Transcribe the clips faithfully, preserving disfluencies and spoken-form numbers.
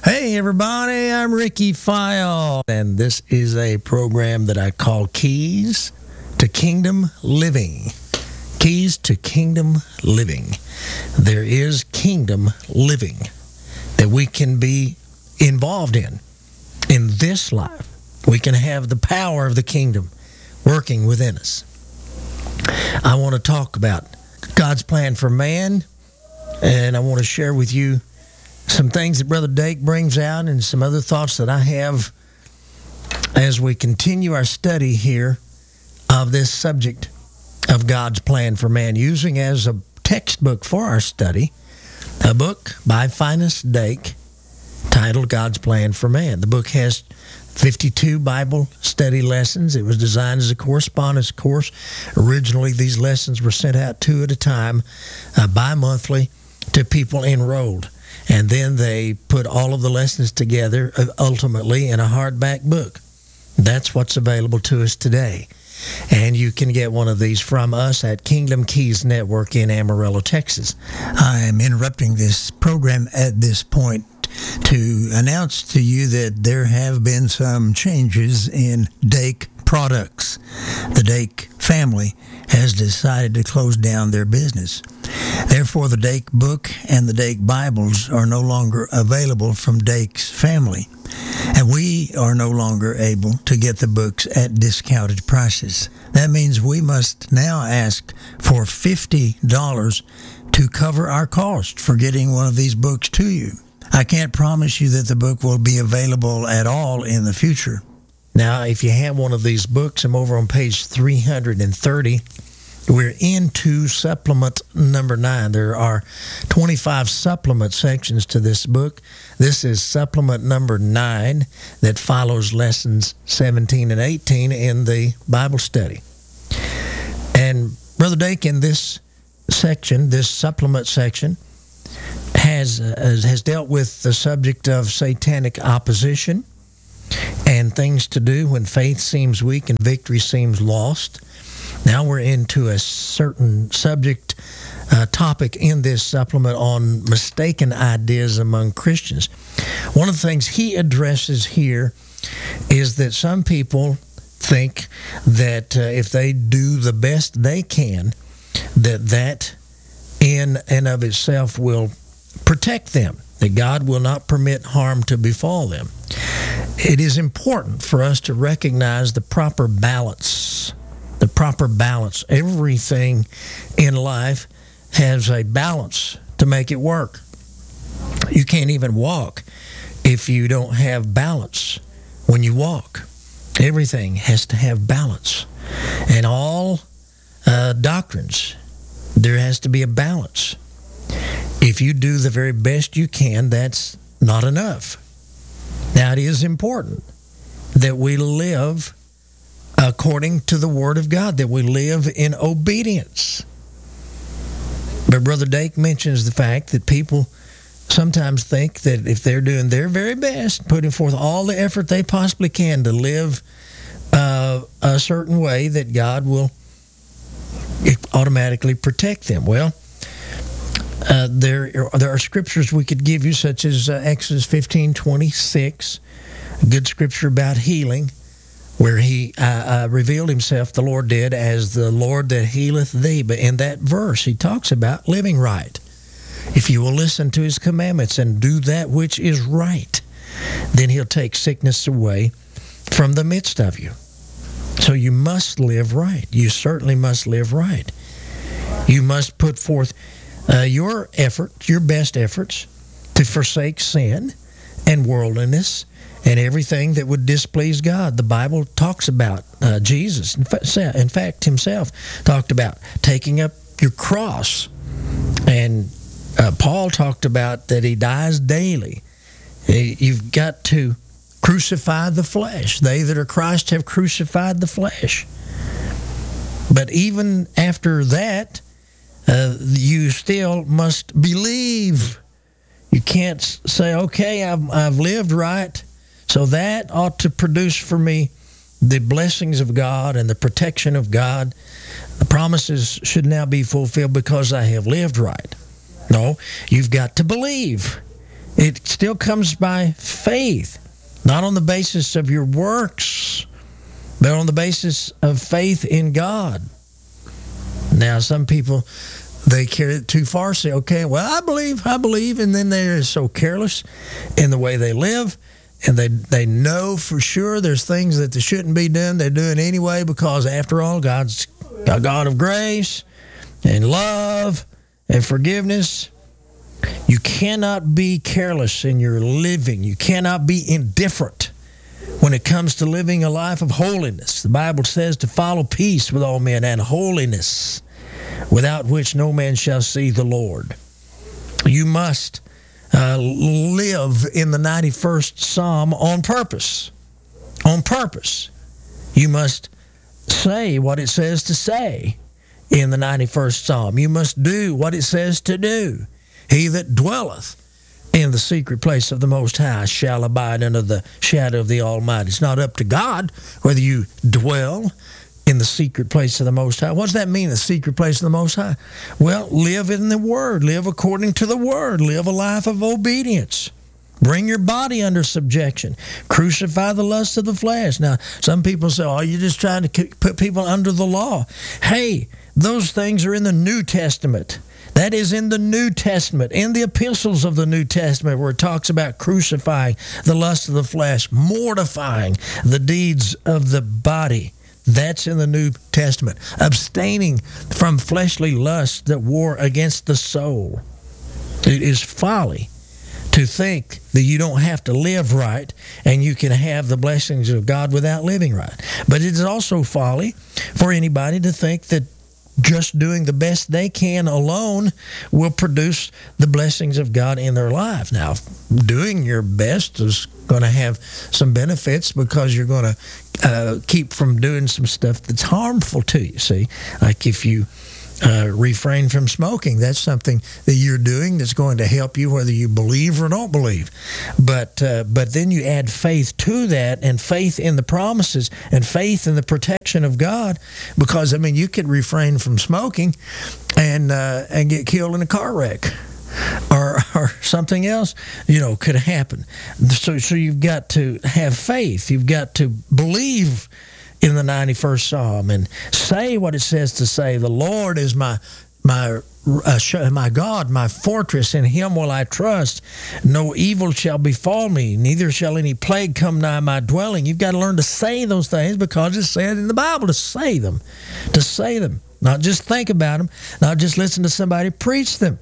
Hey everybody, I'm Ricky File, and this is a program that I call Keys to Kingdom Living. Keys to Kingdom Living. There is kingdom living that we can be involved in. In this life, we can have the power of the kingdom working within us. I want to talk about God's plan for man, and I want to share with you some things that Brother Dake brings out and some other thoughts that I have as we continue our study here of this subject of God's plan for man, using as a textbook for our study a book by Finis Dake titled God's Plan for Man. The book has fifty-two Bible study lessons. It was designed as a correspondence course. Originally, these lessons were sent out two at a time, uh, bi-monthly, to people enrolled. And then they put all of the lessons together, uh, ultimately, in a hardback book. That's what's available to us today. And you can get one of these from us at Kingdom Keys Network in Amarillo, Texas. I am interrupting this program at this point to announce to you that there have been some changes in Dake products. The Dake family has decided to close down their business. Therefore, the Dake book and the Dake Bibles are no longer available from Dake's family, and we are no longer able to get the books at discounted prices. That means we must now ask for fifty dollars to cover our cost for getting one of these books to you. I can't promise you that the book will be available at all in the future. Now, if you have one of these books, I'm over on page three hundred thirty. We're into supplement number nine. There are twenty-five supplement sections to this book. This is supplement number nine that follows lessons seventeen and eighteen in the Bible study. And Brother Dake, in this section, this supplement section, has uh, has dealt with the subject of satanic opposition and things to do when faith seems weak and victory seems lost. Now we're into a certain subject uh, topic in this supplement on mistaken ideas among Christians. One of the things he addresses here is that some people think that uh, if they do the best they can, that that in and of itself will protect them, that God will not permit harm to befall them. It is important for us to recognize the proper balance, the proper balance. Everything in life has a balance to make it work. You can't even walk if you don't have balance when you walk. Everything has to have balance. And all uh, doctrines, there has to be a balance. If you do the very best you can, that's not enough. Now, it is important that we live according to the Word of God, that we live in obedience. But Brother Dake mentions the fact that people sometimes think that if they're doing their very best, putting forth all the effort they possibly can to live uh, a certain way, that God will automatically protect them. Well, Uh, there, there are scriptures we could give you, such as uh, Exodus fifteen twenty-six, a good scripture about healing, where he uh, uh, revealed himself, the Lord did, as the Lord that healeth thee. But in that verse, he talks about living right. If you will listen to his commandments and do that which is right, then he'll take sickness away from the midst of you. So you must live right. You certainly must live right. You must put forth Uh, your effort, your best efforts to forsake sin and worldliness and everything that would displease God. The Bible talks about uh, Jesus, in fact, himself talked about taking up your cross. And uh, Paul talked about that he dies daily. You've got to crucify the flesh. They that are Christ have crucified the flesh. But even after that, Uh, you still must believe. You can't say, okay, I've, I've lived right, so that ought to produce for me the blessings of God and the protection of God. The promises should now be fulfilled because I have lived right. No, you've got to believe. It still comes by faith, not on the basis of your works, but on the basis of faith in God. Now, some people, they carry it too far, say, okay, well, I believe, I believe, and then they're so careless in the way they live, and they they know for sure there's things that they shouldn't be doing, they're doing anyway, because after all, God's a God of grace and love and forgiveness. You cannot be careless in your living. You cannot be indifferent when it comes to living a life of holiness. The Bible says to follow peace with all men and holiness, without which no man shall see the Lord. You must uh, live in the ninety-first Psalm on purpose. On purpose. You must say what it says to say in the ninety-first Psalm. You must do what it says to do. He that dwelleth in the secret place of the Most High shall abide under the shadow of the Almighty. It's not up to God whether you dwell in the secret place of the Most High. What does that mean, the secret place of the Most High? Well, live in the Word. Live according to the Word. Live a life of obedience. Bring your body under subjection. Crucify the lust of the flesh. Now, some people say, oh, you're just trying to put people under the law. Hey, those things are in the New Testament. That is in the New Testament, in the epistles of the New Testament, where it talks about crucifying the lust of the flesh, mortifying the deeds of the body. That's in the New Testament. Abstaining from fleshly lusts that war against the soul. It is folly to think that you don't have to live right and you can have the blessings of God without living right. But it is also folly for anybody to think that just doing the best they can alone will produce the blessings of God in their life. Now, doing your best is going to have some benefits because you're going to uh, keep from doing some stuff that's harmful to you, see? Like if you uh, refrain from smoking, that's something that you're doing that's going to help you whether you believe or don't believe. But uh, but then you add faith to that, and faith in the promises and faith in the protection of God, because, I mean, you could refrain from smoking and uh, and get killed in a car wreck. Or, or something else, you know, could happen. So, so you've got to have faith. You've got to believe in the ninety-first Psalm and say what it says to say. The Lord is my my uh, my God, my fortress. In Him will I trust. No evil shall befall me, neither shall any plague come nigh my dwelling. You've got to learn to say those things because it's said in the Bible to say them, to say them, not just think about them, not just listen to somebody preach them.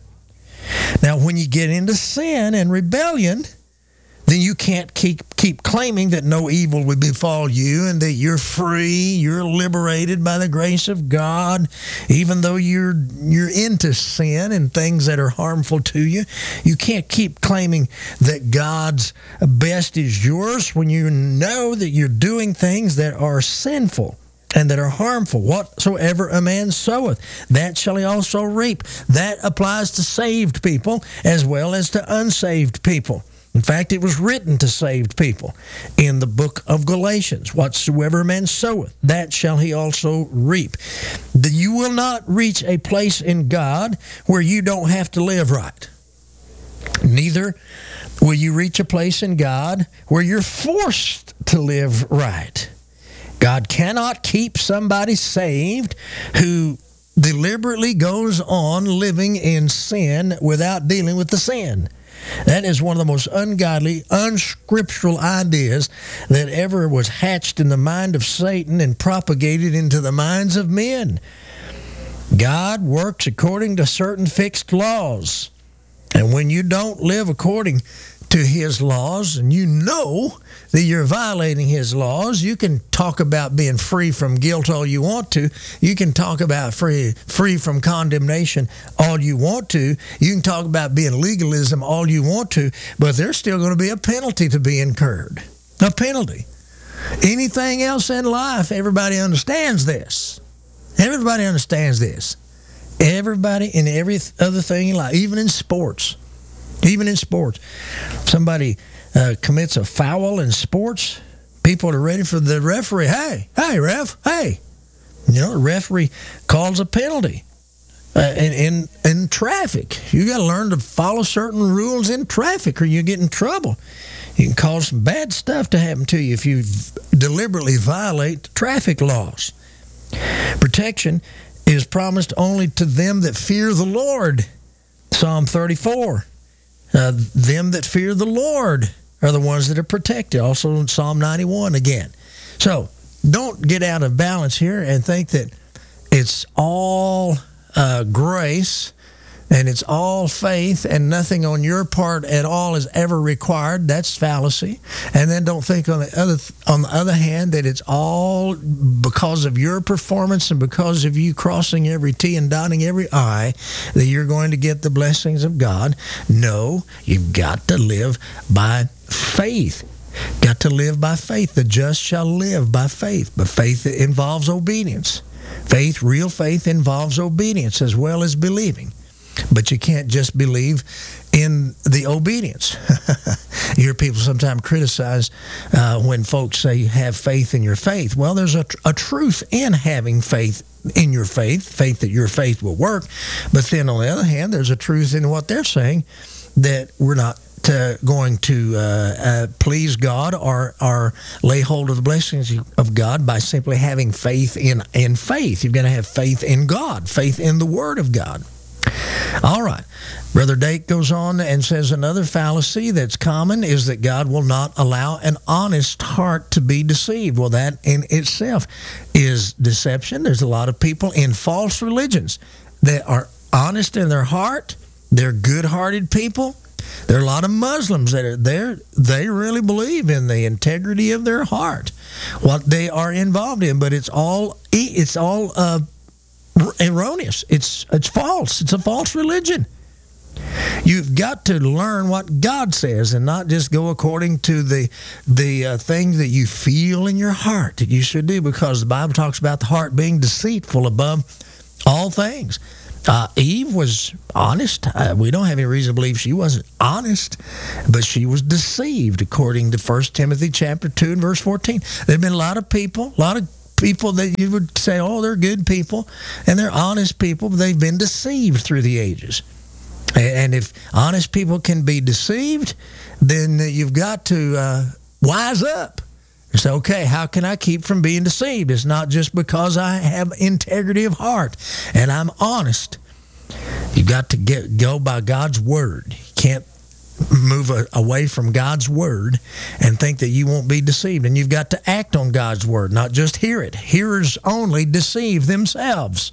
Now, when you get into sin and rebellion, then you can't keep keep claiming that no evil would befall you and that you're free, you're liberated by the grace of God, even though you're you're into sin and things that are harmful to you. You can't keep claiming that God's best is yours when you know that you're doing things that are sinful and that are harmful. Whatsoever a man soweth, that shall he also reap. That applies to saved people as well as to unsaved people. In fact, it was written to saved people in the book of Galatians. Whatsoever a man soweth, that shall he also reap. You will not reach a place in God where you don't have to live right. Neither will you reach a place in God where you're forced to live right. God cannot keep somebody saved who deliberately goes on living in sin without dealing with the sin. That is one of the most ungodly, unscriptural ideas that ever was hatched in the mind of Satan and propagated into the minds of men. God works according to certain fixed laws. And when you don't live according to His laws, and you know that you're violating His laws, you can talk about being free from guilt all you want to. You can talk about free free from condemnation all you want to. You can talk about being legalism all you want to, but there's still going to be a penalty to be incurred. A penalty. Anything else in life, everybody understands this. Everybody understands this. Everybody in every other thing in life, even in sports. Even in sports. Somebody uh, commits a foul in sports, people are ready for the referee. Hey, hey, ref, hey. You know, the referee calls a penalty. Uh, in, in in traffic, you got to learn to follow certain rules in traffic, or you get in trouble. You can cause some bad stuff to happen to you if you deliberately violate traffic laws. Protection is promised only to them that fear the Lord. Psalm thirty-four. Uh, them that fear the Lord are the ones that are protected. Also in Psalm ninety-one again. So don't get out of balance here and think that it's all uh, grace and it's all faith and nothing on your part at all is ever required. That's fallacy. And then don't think on the other on the other hand that it's all because of your performance and because of you crossing every T and dotting every I that you're going to get the blessings of God. No, you've got to live by faith. Got to live by faith. The just shall live by faith. But faith involves obedience. Faith, real faith, involves obedience as well as believing. But you can't just believe in the obedience. You hear people sometimes criticize uh, when folks say have faith in your faith. Well, there's a, a truth in having faith in your faith, faith that your faith will work. But then on the other hand, there's a truth in what they're saying that we're not Uh, going to uh, uh, please God or, or lay hold of the blessings of God by simply having faith in, in faith. You've got to have faith in God, faith in the Word of God. All right. Brother Dake goes on and says another fallacy that's common is that God will not allow an honest heart to be deceived. Well, that in itself is deception. There's a lot of people in false religions that are honest in their heart. They're good-hearted people. There are a lot of Muslims that are there. They really believe in the integrity of their heart, what they are involved in, but it's all it's all uh, erroneous. It's it's false. It's a false religion. You've got to learn what God says and not just go according to the the uh, things that you feel in your heart that you should do, because the Bible talks about the heart being deceitful above all things. Uh, Eve was honest. Uh, we don't have any reason to believe she wasn't honest, but she was deceived, according to First Timothy chapter two and verse fourteen. There have been a lot of people, a lot of people that you would say, oh, they're good people, and they're honest people, but they've been deceived through the ages. And if honest people can be deceived, then you've got to uh, wise up. It's okay, how can I keep from being deceived? It's not just because I have integrity of heart and I'm honest. You've got to get go by God's word. You can't move a, away from God's word and think that you won't be deceived. And you've got to act on God's word, not just hear it. Hearers only deceive themselves.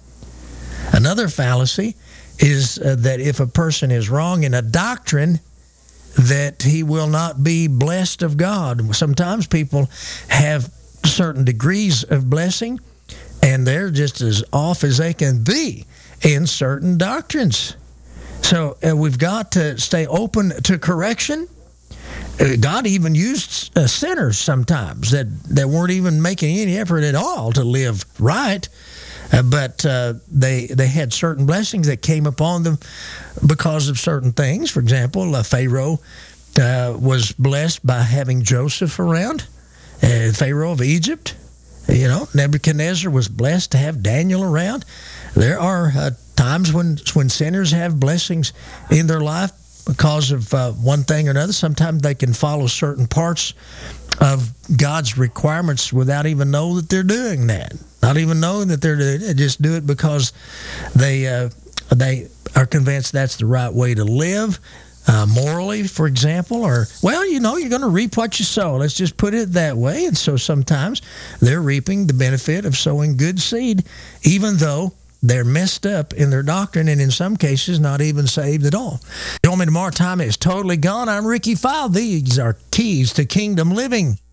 Another fallacy is uh, that if a person is wrong in a doctrine, that he will not be blessed of God. Sometimes people have certain degrees of blessing, and they're just as off as they can be in certain doctrines. So uh, we've got to stay open to correction. Uh, God even used uh, sinners sometimes that, that weren't even making any effort at all to live right. Uh, but uh, they they had certain blessings that came upon them because of certain things. For example, uh, Pharaoh uh, was blessed by having Joseph around, uh, Pharaoh of Egypt. You know, Nebuchadnezzar was blessed to have Daniel around. There are uh, times when when sinners have blessings in their life because of uh, one thing or another. Sometimes they can follow certain parts of God's requirements without even know that they're doing that. Not even knowing that they're doing it. They just do it because they uh, they are convinced that's the right way to live, uh, morally, for example. Or, well, you know, you're going to reap what you sow. Let's just put it that way. And so sometimes they're reaping the benefit of sowing good seed, even though they're messed up in their doctrine and in some cases not even saved at all. Join me tomorrow. Time is totally gone. I'm Ricky File. These are Keys to Kingdom Living.